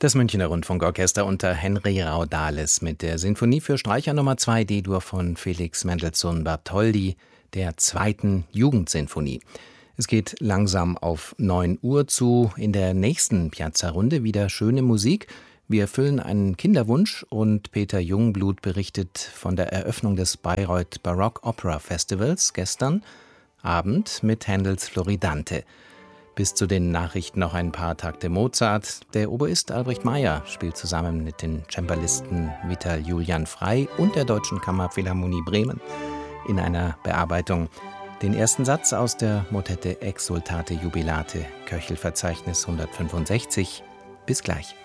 Das Münchner Rundfunkorchester unter Henry Raudales mit der Sinfonie für Streicher Nummer 2 D-Dur von Felix Mendelssohn Bartholdy, der zweiten Jugendsinfonie. Es geht langsam auf 9 Uhr zu. In der nächsten Piazza-Runde wieder schöne Musik. Wir erfüllen einen Kinderwunsch und Peter Jungblut berichtet von der Eröffnung des Bayreuth Baroque Opera Festivals gestern Abend mit Händels Floridante. Bis zu den Nachrichten noch ein paar Takte Mozart. Der Oboist Albrecht Meyer spielt zusammen mit den Cembalisten Vital Julian Frey und der Deutschen Kammerphilharmonie Bremen in einer Bearbeitung den ersten Satz aus der Motette Exsultate Jubilate, Köchelverzeichnis 165. Bis gleich.